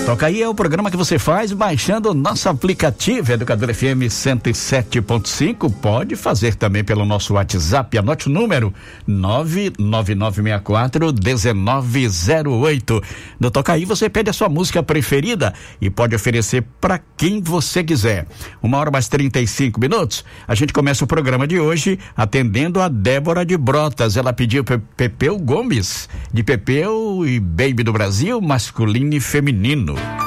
Toca Aí é o programa que você faz baixando o nosso aplicativo Educador FM 107.5. Pode fazer também pelo nosso WhatsApp. Anote o número 99964-1908. No Toca Aí você pede a sua música preferida e pode oferecer para quem você quiser. 1h mais 35 minutos. A gente começa o programa de hoje atendendo a Débora de Brotas. Ela pediu Pepeu Gomes, de Pepeu e Baby do Brasil, masculino e feminino.